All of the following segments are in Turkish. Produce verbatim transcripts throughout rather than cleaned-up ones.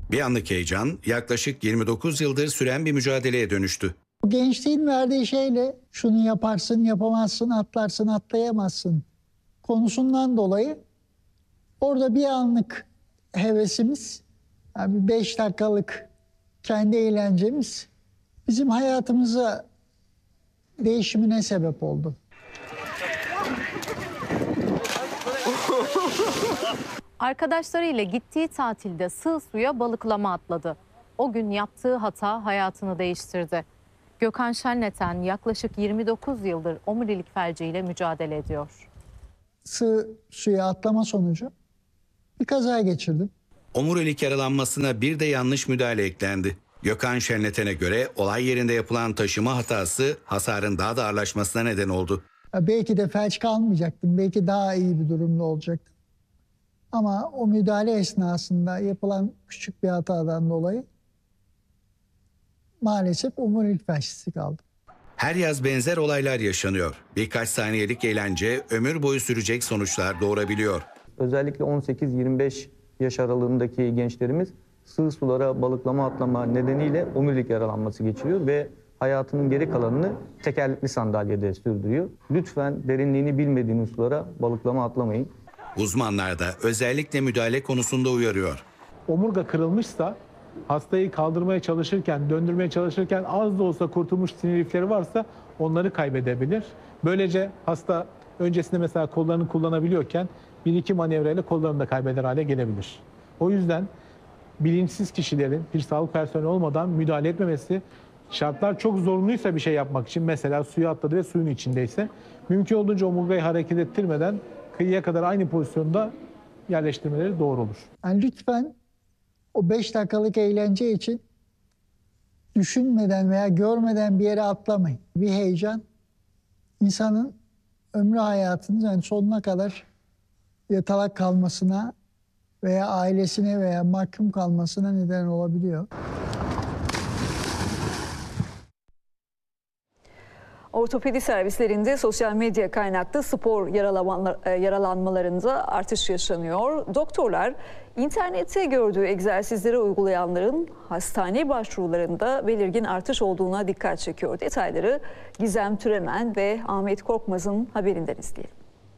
Bir anlık heyecan yaklaşık yirmi dokuz yıldır süren bir mücadeleye dönüştü. Gençliğin verdiği şeyle şunu yaparsın, yapamazsın, atlarsın, atlayamazsın konusundan dolayı orada bir anlık hevesimiz, yani beş dakikalık kendi eğlencemiz bizim hayatımıza değişimine sebep oldu. Arkadaşlarıyla gittiği tatilde sığ suya balıklama atladı. O gün yaptığı hata hayatını değiştirdi. Gökhan Şenleten yaklaşık yirmi dokuz yıldır omurilik felciyle mücadele ediyor. Sığ suya atlama sonucu bir kaza geçirdim. Omurilik yaralanmasına bir de yanlış müdahale eklendi. Gökhan Şenleten'e göre olay yerinde yapılan taşıma hatası hasarın daha da ağırlaşmasına neden oldu. Belki de felç kalmayacaktım, belki daha iyi bir durumda olacaktım. Ama o müdahale esnasında yapılan küçük bir hatadan dolayı maalesef omurilik felçlisi kaldım. Her yaz benzer olaylar yaşanıyor. Birkaç saniyelik eğlence ömür boyu sürecek sonuçlar doğurabiliyor. Özellikle on sekiz yirmi beş yaş aralığındaki gençlerimiz sığ sulara balıklama atlama nedeniyle omurilik yaralanması geçiriyor ve hayatının geri kalanını tekerlekli sandalyede sürdürüyor. Lütfen derinliğini bilmediğiniz sulara balıklama atlamayın. Uzmanlar da özellikle müdahale konusunda uyarıyor. Omurga kırılmışsa hastayı kaldırmaya çalışırken, döndürmeye çalışırken az da olsa kurtulmuş sinir lifleri varsa onları kaybedebilir. Böylece hasta öncesinde mesela kollarını kullanabiliyorken bir iki manevrayla kollarını da kaybeder hale gelebilir. O yüzden bilinçsiz kişilerin bir sağlık personeli olmadan müdahale etmemesi, şartlar çok zorunluysa bir şey yapmak için, mesela suya atladı ve suyun içindeyse mümkün olduğunca omurgayı hareket ettirmeden kıyıya kadar aynı pozisyonda yerleştirmeleri doğru olur. Yani lütfen o beş dakikalık eğlence için düşünmeden veya görmeden bir yere atlamayın. Bir heyecan insanın ömrü hayatının yani sonuna kadar yatalak kalmasına veya ailesine veya mahkum kalmasına neden olabiliyor. Ortopedi servislerinde sosyal medya kaynaklı spor yaralanmalarında artış yaşanıyor. Doktorlar internette gördüğü egzersizleri uygulayanların hastane başvurularında belirgin artış olduğuna dikkat çekiyor. Detayları Gizem Türemen ve Ahmet Korkmaz'ın haberinden izleyelim.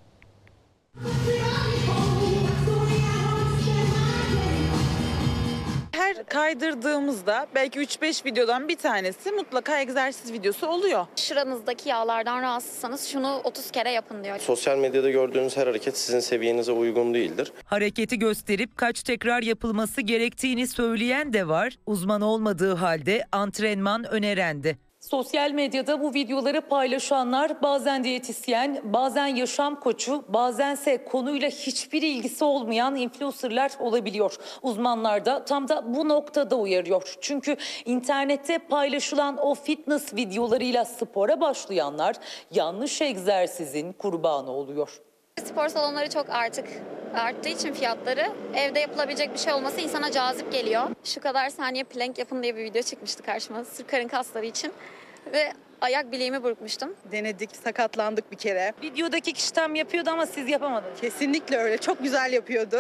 Her kaydırdığımızda belki üç beş videodan bir tanesi mutlaka egzersiz videosu oluyor. Şuranızdaki yağlardan rahatsızsanız şunu otuz kere yapın diyor. Sosyal medyada gördüğünüz her hareket sizin seviyenize uygun değildir. Hareketi gösterip kaç tekrar yapılması gerektiğini söyleyen de var. Uzman olmadığı halde antrenman önerendi. Sosyal medyada bu videoları paylaşanlar bazen diyetisyen, bazen yaşam koçu, bazense konuyla hiçbir ilgisi olmayan influencerlar olabiliyor. Uzmanlar da tam da bu noktada uyarıyor. Çünkü internette paylaşılan o fitness videolarıyla spora başlayanlar yanlış egzersizin kurbanı oluyor. Spor salonları çok artık arttığı için fiyatları evde yapılabilecek bir şey olması insana cazip geliyor. Şu kadar saniye plank yapın diye bir video çıkmıştı karşıma sırf karın kasları için ve ayak bileğimi burkmuştum. Denedik, sakatlandık bir kere. Videodaki kişi tam yapıyordu ama siz yapamadınız. Kesinlikle öyle. Çok güzel yapıyordu.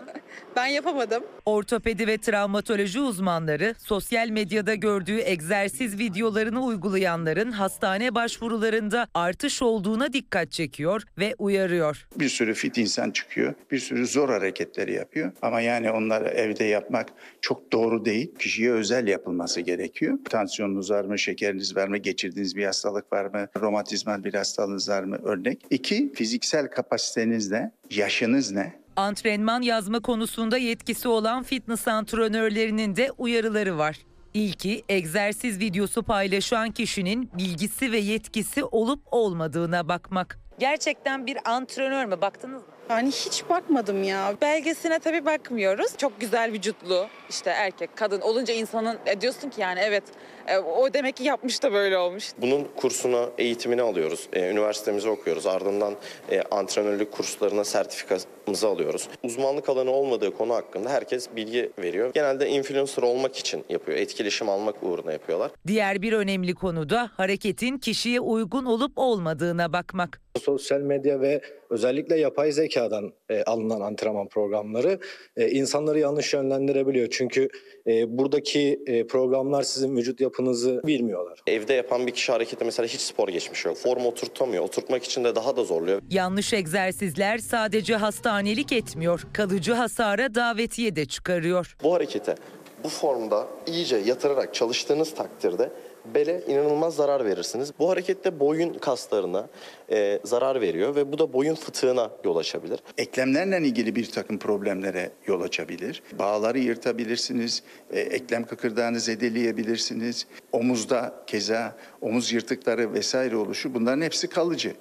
Ben yapamadım. Ortopedi ve travmatoloji uzmanları sosyal medyada gördüğü egzersiz videolarını uygulayanların hastane başvurularında artış olduğuna dikkat çekiyor ve uyarıyor. Bir sürü fit insan çıkıyor, bir sürü zor hareketleri yapıyor ama yani onları evde yapmak çok doğru değil. Kişiye özel yapılması gerekiyor. Tansiyonunuz var mı, şekeriniz var mı, geçirdiğiniz bir hastalık var mı, romatizmal bir hastalığınız var mı örnek. İki, fiziksel kapasiteniz ne, yaşınız ne? Antrenman yazma konusunda yetkisi olan fitness antrenörlerinin de uyarıları var. İlki, egzersiz videosu paylaşan kişinin bilgisi ve yetkisi olup olmadığına bakmak. Gerçekten bir antrenör mü? Baktınız mı? Yani hiç bakmadım ya. Belgesine tabii bakmıyoruz. Çok güzel vücutlu işte erkek, kadın olunca insanın e, diyorsun ki yani evet e, o demek ki yapmış da böyle olmuş. Bunun kursuna, eğitimini alıyoruz. E, üniversitemizi okuyoruz. Ardından e, antrenörlük kurslarına sertifikamızı alıyoruz. Uzmanlık alanı olmadığı konu hakkında herkes bilgi veriyor. Genelde influencer olmak için yapıyor. Etkileşim almak uğruna yapıyorlar. Diğer bir önemli konu da hareketin kişiye uygun olup olmadığına bakmak. Sosyal medya ve özellikle yapay zekadan e, alınan antrenman programları e, insanları yanlış yönlendirebiliyor. Çünkü e, buradaki e, programlar sizin vücut yapınızı bilmiyorlar. Evde yapan bir kişi hareketi mesela hiç spor geçmişi yok. Form oturtamıyor. Oturtmak için de daha da zorluyor. Yanlış egzersizler sadece hastanelik etmiyor, kalıcı hasara davetiye de çıkarıyor. Bu harekete bu formda iyice yatırarak çalıştığınız takdirde bele inanılmaz zarar verirsiniz. Bu harekette boyun kaslarına e, zarar veriyor ve bu da boyun fıtığına yol açabilir. Eklemlerle ilgili bir takım problemlere yol açabilir. Bağları yırtabilirsiniz, e, eklem kıkırdağını zedeleyebilirsiniz. Omuzda keza omuz yırtıkları vesaire oluşu, bunların hepsi kalıcı.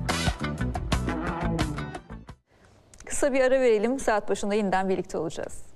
Kısa bir ara verelim. Saat başında yeniden birlikte olacağız.